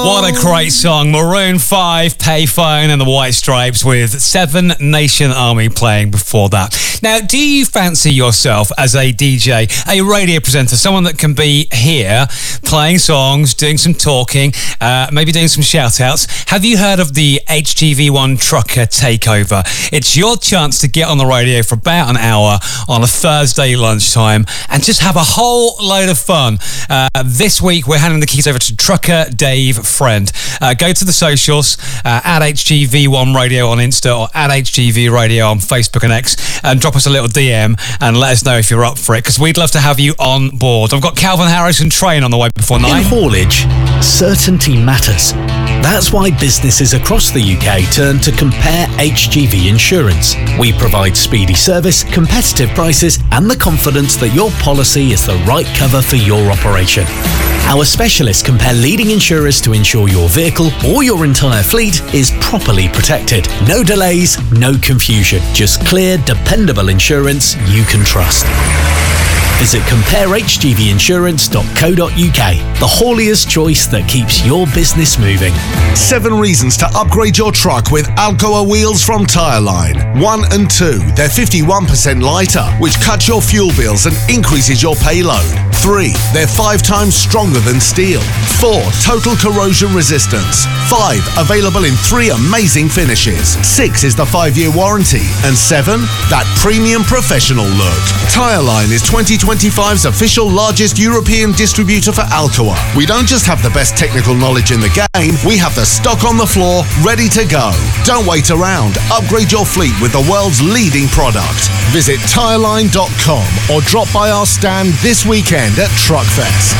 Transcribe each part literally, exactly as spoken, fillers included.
What a great song. Maroon five, Payphone and the White Stripes with Seven Nation Army playing before that. Now, do you fancy yourself as a D J, a radio presenter, someone that can be here playing songs, doing some talking, uh, maybe doing some shout-outs? Have you heard of the H G V one Trucker Takeover? It's your chance to get on the radio for about an hour on a Thursday lunchtime and just have a whole load of fun. Uh, this week, we're handing the keys over to Trucker Dave Friend. Uh, go to the socials, uh, at H G V one Radio on Insta or at H G V Radio on Facebook and X, and drop us a little D M and let us know if you're up for it, because we'd love to have you on board. I've got Calvin Harris and Train on the way before nine. In haulage, certainty matters. That's why businesses across the U K turn to Compare H G V Insurance. We provide speedy service, competitive prices, and the confidence that your policy is the right cover for your operation. Our specialists compare leading insurers to ensure your vehicle or your entire fleet is properly protected. No delays, no confusion. Just clear, dependable insurance you can trust. Visit compare H G V insurance dot co dot U K, the haulier's choice that keeps your business moving. Seven reasons to upgrade your truck with Alcoa wheels from Tireline. One and two, they're fifty-one percent lighter, which cuts your fuel bills and increases your payload. Three, they're five times stronger than steel. Four, total corrosion resistance. Five, available in three amazing finishes. Six is the five-year warranty. And seven, that premium professional look. Tireline is twenty twenty-five's official largest European distributor for Alcoa. We don't just have the best technical knowledge in the game, we have the stock on the floor, ready to go. Don't wait around. Upgrade your fleet with the world's leading product. Visit tireline dot com or drop by our stand this weekend at Truckfest.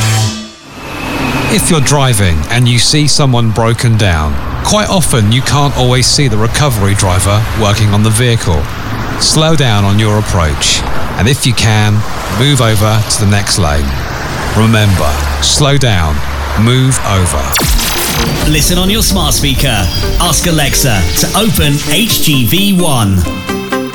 If you're driving and you see someone broken down, quite often you can't always see the recovery driver working on the vehicle. Slow down on your approach, and if you can, move over to the next lane. Remember, slow down, move over. Listen on your smart speaker. Ask Alexa to open H G V one.